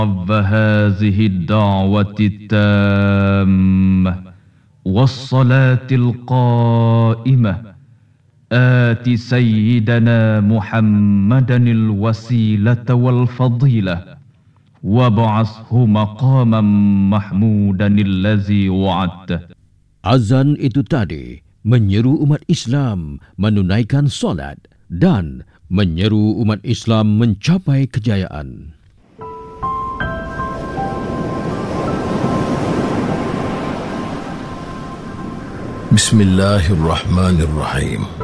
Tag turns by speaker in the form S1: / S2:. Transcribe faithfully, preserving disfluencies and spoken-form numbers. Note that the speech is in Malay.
S1: رب هذه الدعوة التامة والصلاة القائمة آت سيدنا محمدا الوسيلة والفضيلة وابعثه مقاما محمودا الذي وعدته.
S2: Azan itu tadi menyeru umat Islam menunaikan solat dan menyeru umat Islam mencapai kejayaan.
S3: Bismillahirrahmanirrahim.